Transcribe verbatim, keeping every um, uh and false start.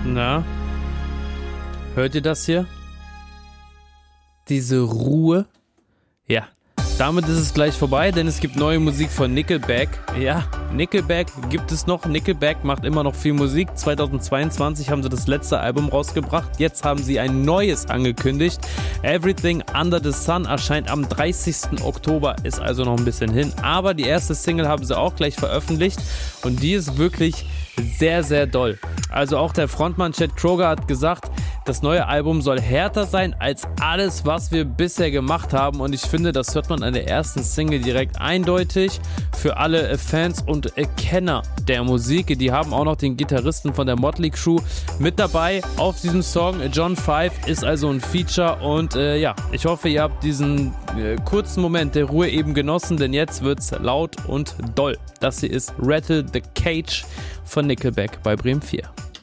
Na? Hört ihr das hier? Diese Ruhe? Ja. Damit ist es gleich vorbei, denn es gibt neue Musik von Nickelback. Ja, Nickelback gibt es noch. Nickelback macht immer noch viel Musik. zweitausendzweiundzwanzig haben sie das letzte Album rausgebracht. Jetzt haben sie ein neues angekündigt. Everything Under the Sun erscheint am dreißigsten Oktober, ist also noch ein bisschen hin. Aber die erste Single haben sie auch gleich veröffentlicht und die ist wirklich sehr, sehr doll. Also auch der Frontmann Chad Kroeger hat gesagt, das neue Album soll härter sein als alles, was wir bisher gemacht haben. Und ich finde, das hört man an der ersten Single direkt eindeutig. Für alle Fans und Kenner der Musik. Die haben auch noch den Gitarristen von der Motley Crue mit dabei auf diesem Song. John Five ist also ein Feature. Und äh, ja, ich hoffe, ihr habt diesen äh, kurzen Moment der Ruhe eben genossen. Denn jetzt wird's laut und doll. Das hier ist Rattle the Cage von Nickelback bei Bremen vier.